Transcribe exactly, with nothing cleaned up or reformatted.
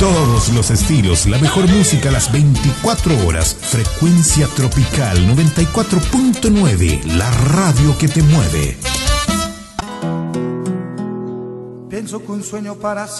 Todos los estilos, la mejor música a las veinticuatro horas. Frecuencia Tropical noventa y cuatro punto nueve, la radio que te mueve. Pienso que un sueño para